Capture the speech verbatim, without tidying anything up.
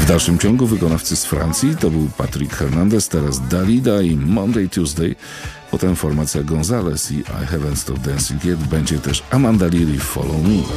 dalszym ciągu wykonawcy z Francji to był Patrick Hernandez, teraz Dalida i Monday Tuesday. Potem formacja Gonzales i I Haven't Stopped Dancing Yet, będzie też Amanda Leary, Follow Me.